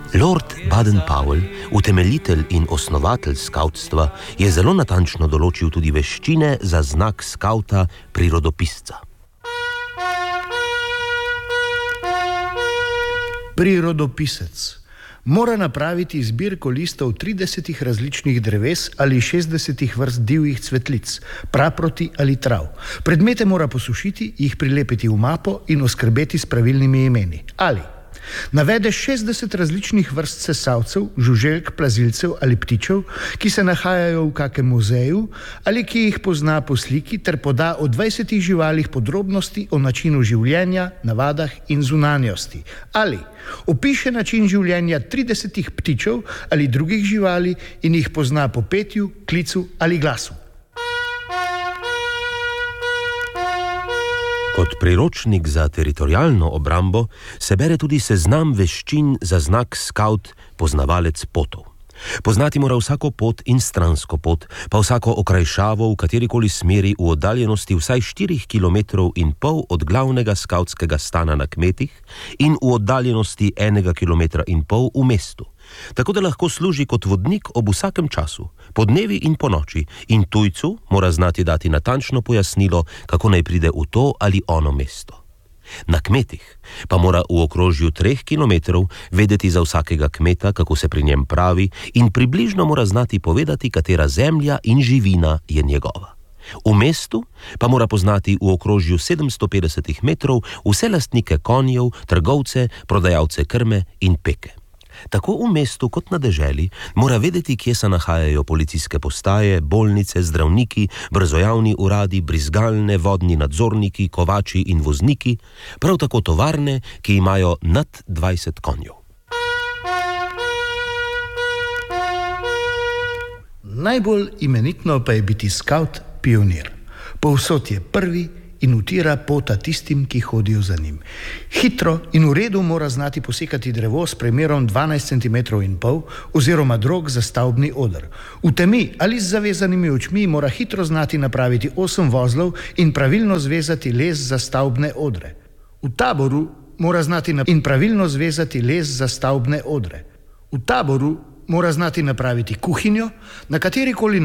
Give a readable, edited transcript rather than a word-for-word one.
Lord Baden-Powell, utemeljitelj in osnovatelj skavtstva, je zelo natančno določil tudi veščine za znak skavta prirodopisca. Prirodopisec mora napraviti zbirko listov 30 različnih dreves ali 60 vrst divjih cvetlic, praproti ali trav. Predmete mora posušiti, jih prilepiti v mapo in oskrbeti s pravilnimi imeni. Ali navede 60 različnih vrst sesalcev, žuželk, plazilcev ali ptičev, ki se nahajajo v kakem muzeju ali ki jih pozna po sliki, ter poda o 20 živalih podrobnosti o načinu življenja, navadah in zunanjosti. Ali opiše način življenja 30 ptičev ali drugih živali in jih pozna po petju, klicu ali glasu. Kot priročnik za teritorialno obrambo se bere tudi seznam veščin za znak skavt poznavalec potov. Poznati mora vsako pot in stransko pot, pa vsako okrajšavo v katerikoli smeri v oddaljenosti vsaj 4,5 km od glavnega skavtskega stana na kmetih in v oddaljenosti 1,5 km v mestu. Tako da lahko služi kot vodnik ob vsakem času, po dnevi in po noči, in tujcu mora znati dati natančno pojasnilo, kako naj pride v to ali ono mesto. Na kmetih pa mora v okrožju 3 km vedeti za vsakega kmeta, kako se pri njem pravi, in približno mora znati povedati, katera zemlja in živina je njegova. V mestu pa mora poznati v okrožju 750 metrov vse lastnike konjev, trgovce, prodajalce krme in peke. Tako v mestu kot na deželi mora vedeti, kje se nahajajo policijske postaje, bolnice, zdravniki, brzojavni uradi, brizgalne, vodni nadzorniki, kovači in vozniki, prav tako tovarne, ki imajo nad 20 konjev. Najbolj imenitno pa je biti skavt pionir. Povsod je prvi in utira pota tistim, ki hodijo za njim. Hitro in v redu mora znati posekati drevo s premerom 12,5 cm oziroma drog za stavbni oder. V temi ali z zavezanimi očmi mora hitro znati napraviti 8 vozlov in pravilno zvezati les za stavbne odre. V taboru mora znati in pravilno zvezati les za stavbne odre. V taboru mora znati napraviti kuhinjo, na katerikoli